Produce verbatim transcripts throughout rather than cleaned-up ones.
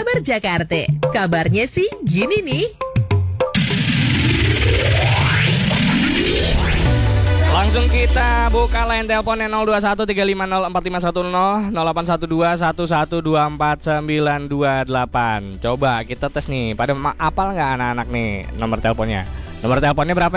Kabar Jakarta. Kabarnya sih gini nih. Langsung kita buka line teleponnya nol dua satu tiga lima nol empat lima satu nol nol delapan satu dua satu satu dua empat sembilan dua delapan. Coba kita tes nih. Pada apal nggak anak-anak nih nomor teleponnya? Nomor teleponnya berapa?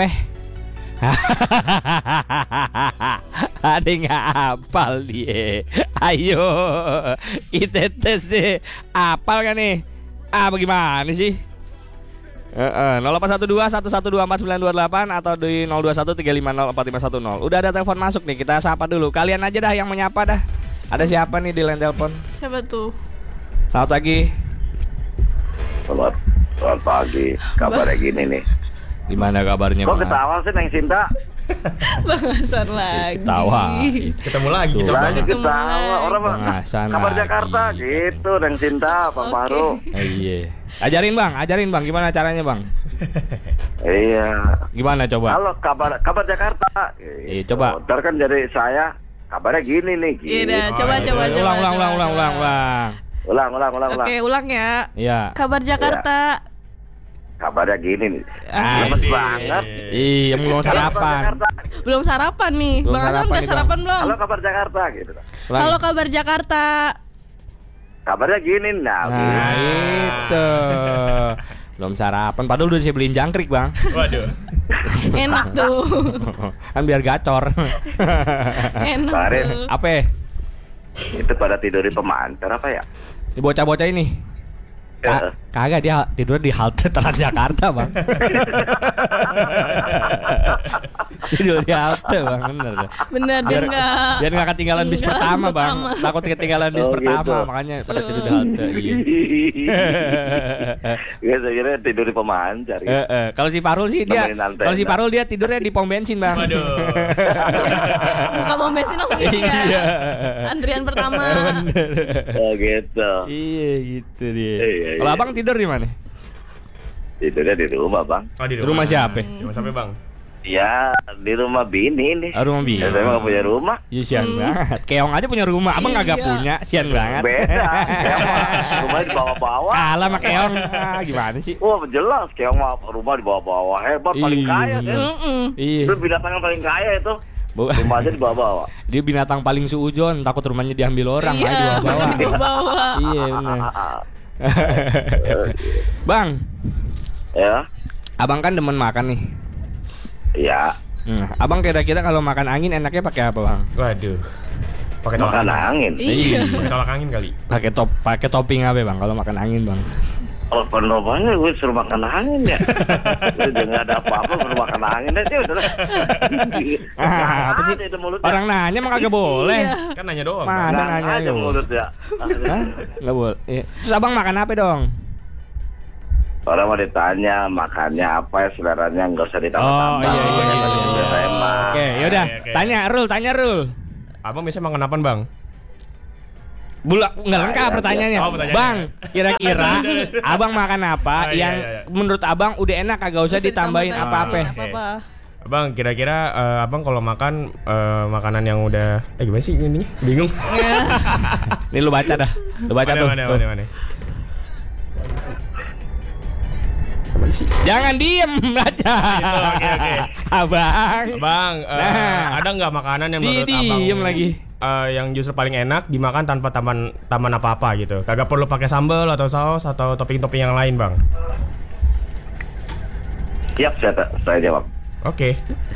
Ada nggak apal dia? Ayo kita tes deh. Apal kan nih? Ah bagaimana sih? Uh, uh, nol delapan satu dua satu satu dua empat sembilan dua delapan atau di nol dua satu tiga lima nol empat lima satu nol. Udah ada telepon masuk nih, kita sapa dulu. Kalian aja dah yang menyapa dah. Ada siapa nih di line telepon? Siapa tuh? Selamat pagi. Selamat, selamat pagi. Kabarnya gini nih. Gimana kabarnya? Kok ketawa sih Neng Sinta? Bang Hasan lagi. Ketawa. Ketemu lagi kita Lagi banyak. ketawa. Orang mah Hasan kabar lagi. Jakarta gitu Neng Sinta, Bang Oke. Faru. Eh, iya. Ajarin bang, ajarin bang, gimana caranya bang? Iya. Gimana coba? Halo kabar kabar Jakarta. Iya, coba. Ntar kan jadi saya kabarnya gini nih. Gitu. Iya dah, coba iya, coba iya. coba. Ulang, ulang, coba, ulang, ulang, coba. ulang, ulang. Ulang, ulang, ulang, ulang. Oke, ulang ya. Iya. Kabar Jakarta. Kabarnya gini nih. Ah, Lemes Asik. banget. Iya, belum Kabar sarapan. Jakarta. Belum sarapan nih. Belum Bang Hasan sarapan udah nih, sarapan belum? Halo kabar Jakarta gitu. Ulang. Halo kabar Jakarta. Kabarnya gini nah. Nah itu belum sarapan, padahal udah saya beliin jangkrik bang. Waduh. Enak tuh. Kan biar gacor. Enak Kemarin. tuh. Apa? Itu pada tidur di pemancar apa ya? Di bocah-bocah ini. Ka- kagak dia tidur di halte Transjakarta bang. Tidur di halte bang, bener. Bener dia Biar, enggak. biar nggak ketinggalan bis Ketinggalan pertama bang. pertama. Takut ketinggalan bis Oh, pertama, gitu. makanya pada tidur di halte. Iya. Ya saya kira tidur di pemancar. Gitu. Eh, eh. Kalau si Parul sih dia, Nemenin antena. kalau si Parul dia tidurnya di pom bensin bang. Waduh. Buka pom bensin langsung isi ya. Iya. Antrian pertama. Oh gitu. Iya gitu dia. Iya, Kalau iya. abang tidur di mana? Tidurnya di rumah bang. Oh, di Rumah siapa? Di rumah siapa bang? Ya di rumah bini nih. Ah, rumah Ya, biar. saya nggak punya rumah. Iya sian banget. Keong aja punya rumah, abang kagak Iya. punya, sian banget. Beda. Ya, mah, rumahnya di bawah-bawah. Kalah sama keong. Ah, gimana sih? Wah jelas keong mah rumah di bawah-bawah. Hebat paling Iya. kaya kan. Mm-mm. Iya. Itu binatang yang paling kaya itu. Bu- Rumahnya di bawah-bawah. Dia binatang paling suujon, takut rumahnya diambil orang, Iya, ayo dibawa bawa. dibawa. Iya benar. Bang, Ya. abang kan demen makan nih. Ya. Nah, abang kira-kira kalau makan angin enaknya pakai apa bang? Waduh. Pakai tolak Makan angin. angin. Iya. Pakai tolak angin kali. Pakai top, pakai topping apa bang? Kalau makan angin bang? Kalau penumpangnya gue suruh makan angin ya. Udah nggak ada apa-apa suruh makan angin aja udah. Ah, apa sih? Ada itu mulutnya. Orang nanya emang kagak boleh. Iya. Kan nanya doang. Mas. Bang. Ada Nah, nanya aja yuk. mulut ya. Hah? Nggak boleh. Iya. Terus abang makan apa dong? Orang mau ditanya makannya apa ya seleranya nggak usah Oh, ditambah-tambah. iya, iya, iya, Yang iya. biasa emang. Oke, yaudah. Oke, oke. Tanya Rul, tanya Rul. Abang biasanya makan apaan bang? Bulak nggak lengkap iya, pertanyaannya. iya. Oh, pertanyaannya. Bang, kira-kira abang makan apa Oh, iya, yang iya, iya. menurut abang udah enak kagak usah Terus ditambahin ditambah-tambahin apa-apa? Oke. apa-apa. Abang kira-kira eh, abang kalau makan eh, makanan yang udah eh gimana sih ininya? Bingung. Nih lu baca dah. Lu baca Mana, tuh. mana, tuh. mana, mana. Mana sih? Jangan diem baca. Gitu, oke, oke. Abang. Bang, eh, Nah. ada nggak makanan yang Di- menurut abang diem lagi. eh, yang justru paling enak dimakan tanpa tambahan tambahan apa-apa gitu? Kagak perlu pakai sambal atau saus atau topping-topping yang lain, bang? Siap saya, saya jawab. Oke.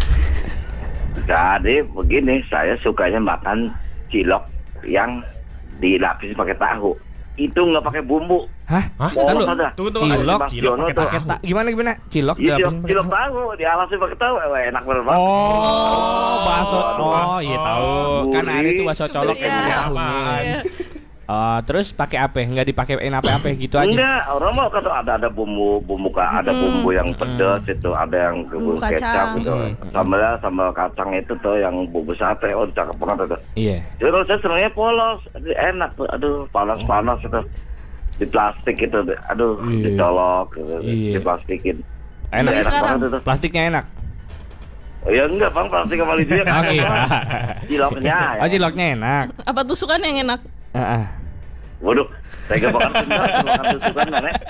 Jadi begini, saya sukanya makan cilok yang dilapis pakai tahu. Itu nggak pakai bumbu. Hah? Hah? Ntar lu. Polos ada. Tunggu, tunggu. Cilok, Ada cilok pakai Pakai tahu. ta- gimana gimana? Cilok Iya, cilok, dilapisin pakai cilok tahu. tahu, dialasin pakai tahu, eh, enak bener banget. Oh, bakso. Oh, iya tahu. Kan Gurih. ada itu bakso colok yang Iya. pakai Apa? tahunya. Iya. Oh, terus pakai apa? Enggak dipakein apa-apa gitu aja. Enggak, orang mau kata ada ada bumbu bumbu ka- ada bumbu yang pedas itu, ada yang Bumbu bumbu kecap kacang. gitu. Hmm. Sambal sambal kacang itu tuh yang bumbu sate, oh cakep banget itu. Iya. Jadi kalau saya senangnya polos, aduh, enak tuh, aduh panas-panas itu. Di plastik itu, aduh Iya. dicolok, gitu, Iya. diplastikin. Enak. Enak Sekarang. banget itu. Plastiknya enak. Oh, ya enggak bang, plastik sama lidia Oh, iya. ciloknya. Oh, ciloknya enak. Apa tusukan yang enak? Heeh. Waduh, tega banget cinta makan tusukan kan, Nek.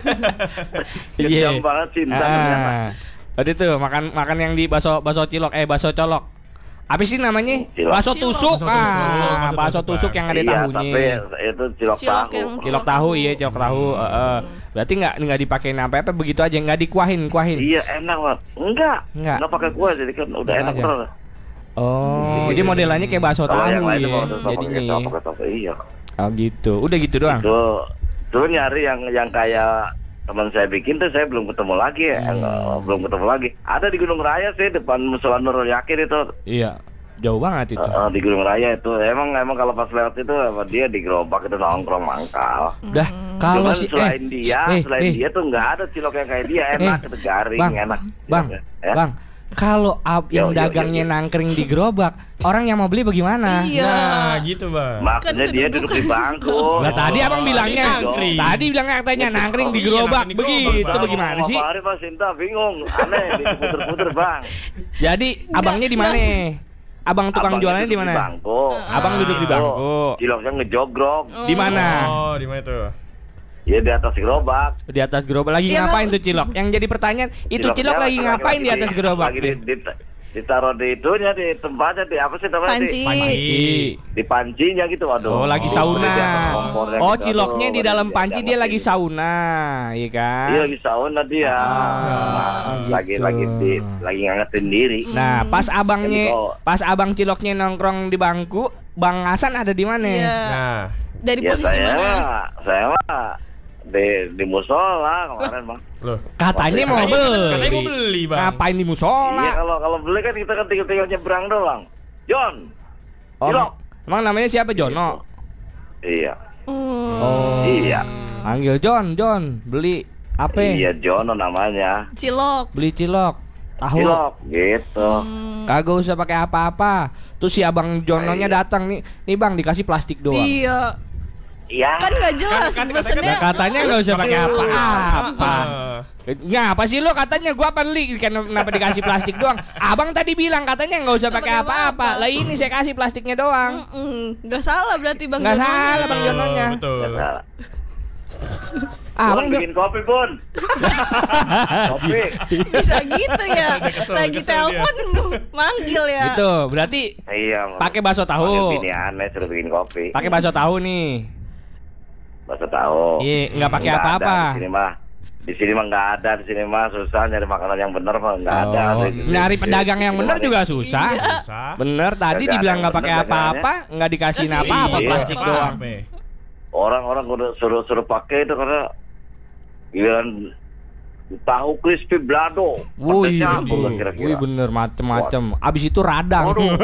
Kejam banget cinta ternyata. Ah. Tadi tuh makan makan yang di bakso bakso cilok eh bakso colok. Apa sih namanya? Cilok. Bakso tusuk. Bakso tusuk. Ah, Bakso bakso tusuk, tusuk yang ada Iya, tahunya. tapi itu cilok, Cilok tahu. yang- Cilok tahu iya, cilok tahu. Heeh. Berarti nggak nggak dipakein apa-apa begitu aja, nggak dikuahin, kuahin. Iya enak banget. Enggak, Enggak. enggak pakai kuah jadi kan udah Enak enak aja. terus. Oh, dia modelannya kayak bakso Kalau yang tahu lain ya. mau pakai Jadinya. tahu, pakai tahu. Iya. Oh gitu. Udah gitu doang. Itu dulu nyari yang yang kayak teman saya bikin tuh saya belum ketemu lagi ya. Hmm. Enggak, belum ketemu lagi. Ada di Gunung Raya sih depan Musola Nurul Yakin itu. Iya. Jauh banget itu. Eh, eh, di Gunung Raya itu emang emang kalau pas lewat itu apa, dia di gerobak itu nongkrong mangkal. Dah, kalau Cuman si selain eh, dia, eh, selain eh, dia tuh nggak ada cilok yang kayak dia enak, Eh, itu garing, Bang, enak. Bang, ciloknya. Ya. Bang, kalau ab Yo, yang yo, dagangnya yo, yo. nangkring di gerobak, orang yang mau beli bagaimana? Iya. Nah, gitu, Bang. Maksudnya Kan dia duduk- duduk di bangku. Lah tadi abang bilangnya, nangkring. tadi bilangnya katanya nangkring di Iya, gerobak, nangkring di gerobak, begitu Bang. bagaimana sih? Pak Hari Pak Sinta bingung, aneh, diputer-puter bang. Jadi abangnya di mana? Abang tukang Abangnya jualannya di duduk mana? bangku. Abang duduk di bangku. Ciloknya ngejogrok. Di mana? Oh, di mana tuh? Ya di atas gerobak. Di atas gerobak lagi Iya, ngapain Bang. tuh cilok? Yang jadi pertanyaan, itu Ciloknya cilok lagi ngapain di atas gerobak? Lagi di, di, ditaruh di itunya, di tempatnya, di apa sih namanya? Panci. Di, Panci. di pancinya gitu, waduh. Oh, lagi Oh, sauna. di atas kompornya Oh, gitu, ciloknya aduh, di dalam badan panci dia dia jangan lagi gitu. sauna, iya kan? Iya lagi sauna dia. Ah, Nah, lagi gitu. lagi di lagi ngangetin diri. Nah, pas abangnya, Jadi kalau- pas abang ciloknya nongkrong di bangku, Bang Hasan ada di mana? Iya. Nah, Dari Ya posisi saya mana? mah, saya mah di di musola kemarin bang. loh. Katanya mau Katanya- beli. katanya mau beli, Bang. Ngapain di musola? Iya kalau kalau beli kan kita kan tinggal-tinggal nyebrang doang. John. Oh, Cilok. emang namanya siapa Jono? Iya. Hmm. Oh, Iya. panggil John, John, beli apa? Iya Jono namanya. Cilok. Beli cilok. Tahu? Cilok gitu. Hmm. Kagak usah pakai apa-apa. Terus si abang Jononya Iya. datang nih, nih bang dikasih plastik doang. Iya. Iya. Kan nggak jelas Kan- kan- pesennya. Nah, katanya nggak usah pakai apa-apa. Ah. Ngapa sih lo katanya gua beli kan kenapa dikasih plastik doang? Abang tadi bilang katanya nggak usah pakai Pakai apa-apa. apa-apa. Lah ini saya kasih plastiknya doang. Mm-mm. Nggak salah berarti bang. Nggak Jononya. salah, Bang Jononya. Betul. Nggak salah. Ah, Bun, abang bikin kopi pun. Kopi. Bisa gitu ya. kesel, Lagi kesel telepon manggil ya. gitu. Berarti Iya. pakai bakso tahu. Panggil bini aneh suruh bikin kopi. Pakai bakso tahu nih. Bakso tahu. Iya, nggak pakai Nggak ada apa-apa. Di sini mah. Di sini mah nggak ada. Di sini mah susah nyari makanan yang benar mah nggak ada. Oh, Di- di- nyari di- pedagang di- yang di- bener di- juga susah. Susah. Bener tadi Nggak ada dibilang yang nggak pakai bener apa-apa, nggak dikasih Kasih- apa-apa, Iya. plastik Apa? doang. Orang-orang udah suruh-suruh pakai itu karena giliran tahu crispy blado. Wih, Pedasnya apa wih, nggak kira-kira? wih, bener macem-macem. Abis itu radang. Waduh.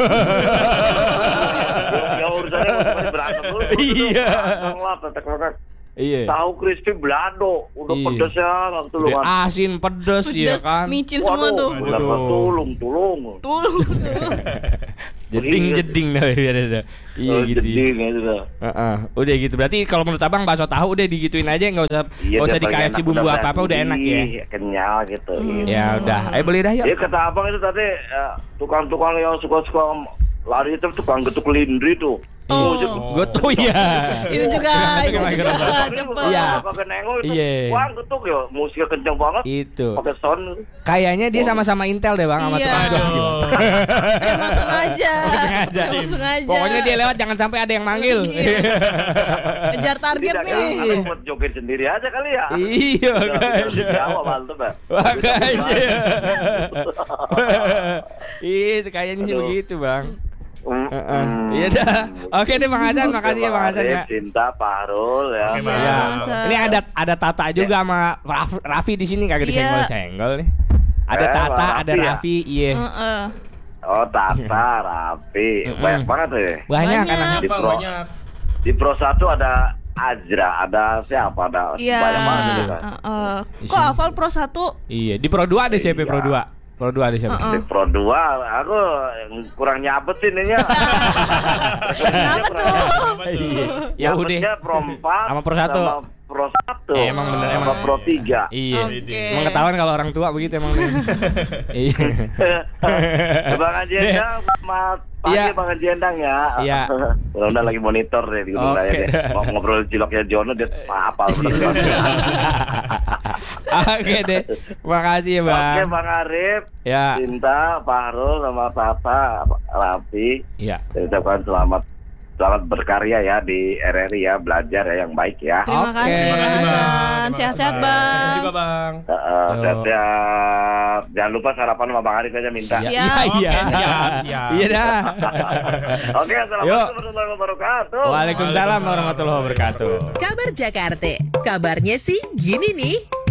Ya urusannya udah berantem dulu. Iya. Berantem lah, tetek-tetek. Iya. Tahu crispy blado, udah Iya. pedesnya nggak Udah tulungan. asin pedes ya Pedas, kan. micin semua tuh. Udah Waduh. tulung, tulung. Tuh. Jeding jeding dah biar ada. Iya Oh, gitu. jeding itu dah. Heeh. Udah gitu. Berarti kalau menurut abang bakso tahu udah digituin aja, nggak usah Iya, nggak usah udah paling dikasih enak, bumbu udah apa apa udah enak ya. gurih, Kenyal gitu. iya. Ya udah, ayo beli dah yuk. Iya kata abang itu tadi eh, tukang-tukang yang suka-suka lari itu tukang getuk lindri tuh. Oh. Gue tuh ya. Itu juga, itu Tukang juga getuk. cepet. Iya. Pakai nengok itu. Iya. Wah getuk ya, musiknya kencang banget. Itu. Pakai sound. Kayaknya dia sama-sama Intel deh bang sama Iya. tukang jok. Aduh. Ya langsung aja. Sengaja. Langsung aja. Pokoknya dia lewat jangan sampai ada yang manggil. Iya. Kejar target Tidak, nih. kan? Aku buat joget sendiri aja kali ya. Iya Udah, kan. udah Jawa mantep ya. Makanya. Itu kayaknya sih Aduh. begitu bang. Hmm, Heeh. hmm. Iya dah. Oke deh Bang Hasan, Oke, makasih ya Bang Hasan ya. Arif, Cinta, Pak Harul ya. Oke, Bang. Ya. Bang Hasan. Ini ada ada Tata juga sama Raf- Raffi di sini kagak Iya. disenggol-senggol nih. Ada Eh, Tata, Bang ada Raffi ya? Raffi, iya. Heeh. Oh Tata, Rapi, Mm-mm. banyak banget tuh ya. Banyak kan. Banyak. Di Apa pro, banyak? di pro satu ada Azra, ada siapa, ada Iya. banyak banget gitu kan. Heeh. Kok hafal pro satu? Iya, di Pro dua ada siapa Iya. Pro dua? Pro dua ada siapa? Heeh. Di pro dua aku kurang nyabet sih ininya. Kenapa tuh? Iya. Ya udah. Nyabetnya pro empat Sama Pro satu. sama pro satu. Eh, emang bener, sama emang. pro tiga. Iya. Oke. Emang ketahuan kalau orang tua begitu emang. Iya. Bang Ajenda, selamat Pagi Iya. Bang Haji Endang ya. Iya. Udah lagi monitor deh di gunung Oke. raya deh. Mau ngobrol ciloknya Jono dia apa bener. Oke deh. Makasih ya, Bang. Oke Bang Arif, Ya. Cinta, Pak Harul sama Tata, Rafi. Iya. Saya ucapkan selamat selamat berkarya ya di R R I ya, belajar ya yang baik ya. Terima Oke. kasih Terima Bang kasih, Hasan. Terima Sehat-sehat kasih, Bang. Sehat juga Bang. Uh, uh, Yo. sehat-sehat. Jangan lupa sarapan sama Bang Arif aja minta. Siap. Iya, iya. Oke, siap, siap. Iya dah. Oke, assalamualaikum Yuk. warahmatullahi wabarakatuh. Waalaikumsalam warahmatullahi wabarakatuh. Kabar Jakarta. Kabarnya sih gini nih.